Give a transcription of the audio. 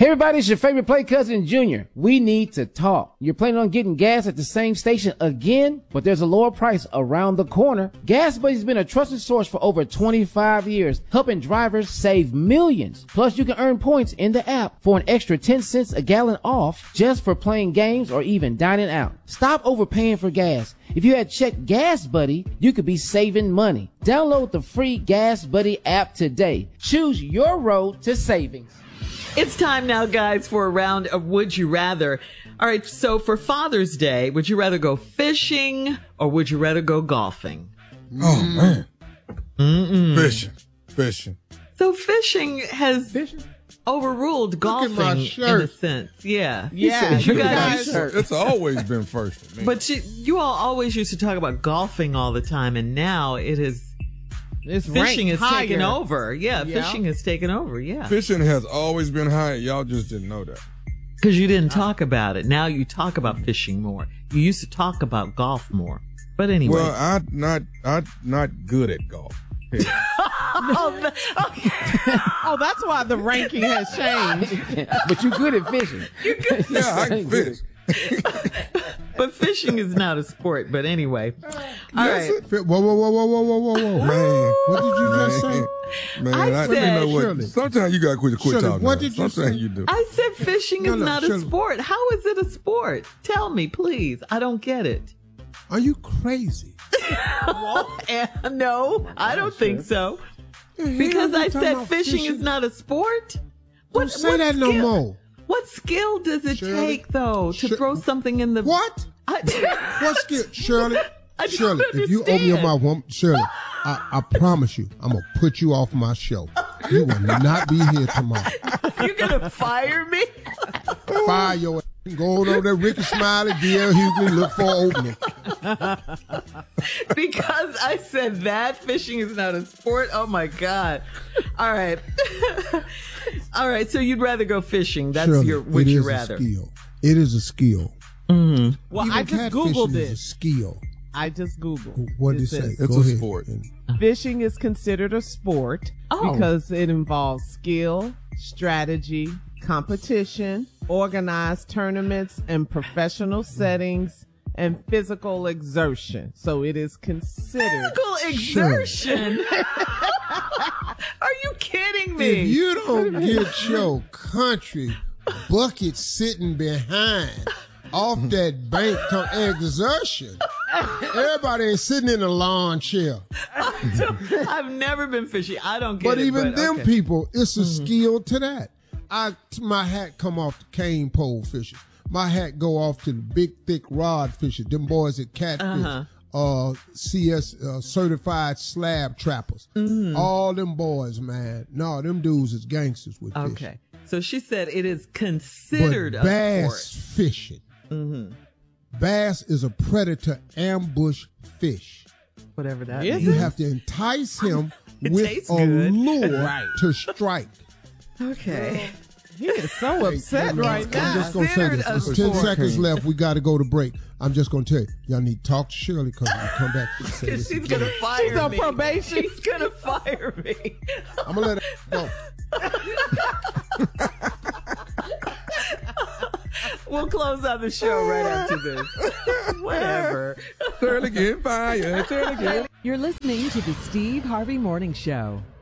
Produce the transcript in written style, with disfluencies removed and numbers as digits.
Hey everybody, it's your favorite play cousin Junior. We need to talk. You're planning on getting gas at the same station again, but there's a lower price around the corner. Gas Buddy's been a trusted source for over 25 years, helping drivers save millions. Plus, you can earn points in the app for an extra 10 cents a gallon off just for playing games or even dining out. Stop overpaying for gas. If you had checked Gas Buddy, you could be saving money. Download the free Gas Buddy app today. Choose your road to savings. It's time now, guys, for a round of Would You Rather. All right, so for Father's Day, would you rather go fishing or would you rather go golfing? Oh, man. Fishing. So fishing has overruled golfing in a sense. Yeah. Yeah. You guys, It's always been first for me. but you all always used to talk about golfing all the time, and now fishing has taken over. Yeah, fishing has taken over. Yeah. Fishing has always been high. Y'all just didn't know that. Because you didn't talk about it. Now you talk about fishing more. You used to talk about golf more. But anyway. Well, I'm not good at golf. Oh, that's why the ranking has changed. But you're good at fishing. Yeah, I can fish. But fishing is not a sport. But anyway. All right. Whoa. Man, What did you just say? Man, I said- you know what? Shirley. Sometimes you gotta quit Shirley, talking. what about it. did you Sometimes say? you do. I said fishing is not a Shirley. sport. How is it a sport? Tell me, please. I don't get it. Are you crazy? No, I don't think so. Because I said fishing is not a sport? Don't say that no more. What skill does it Shirley, take, though, to throw something in the... What? What skill? Shirley, I don't Shirley, if you open your understand. mouth, Shirley, I promise you, I'm going to put you off my show. You will not be here tomorrow. You're going to fire me? Fire your ass. Go on over there, Ricky Smiley, D.L. Hughley, look for an opening. Because I said that fishing is not a sport? Oh, my God. All right. All right, so you'd rather go fishing. That's Shirley, your would you it is rather. a skill. It is a skill. Well, Even I just catfishing Googled is a it. skill. I just Googled. What did it says, say? It's Go a ahead. sport. Fishing is considered a sport because it involves skill, strategy, competition, organized tournaments and professional settings, and physical exertion. So it is considered. Physical exertion? Are you kidding me? If you don't get your country bucket sitting behind off that bank exertion, everybody ain't sitting in a lawn chair. I've never been fishing. I don't get But it. even them okay. people, it's a skill to that. My hat come off the cane pole fishing. My hat go off to the big, thick rod fishing. Them boys at Catfish, CS certified slab trappers. All them boys, man. No, them dudes is gangsters with fishing. Okay. So she said it is considered But a bass sport. fishing. Bass is a predator ambush fish. Whatever that Is means. You have to entice him It with tastes a good. lure to strike. Okay. He is so upset right I'm now. just going to say Considered this. a There's 10 sport. seconds left. We got to go to break. I'm just going to tell you. Y'all need to talk to Shirley because we come back and say this She's again. going to fire me. She's on probation. She's going to fire me. I'm going to let it go. We'll close out the show right after this. Whatever. Shirley get fired. Shirley get You're listening to the Steve Harvey Morning Show.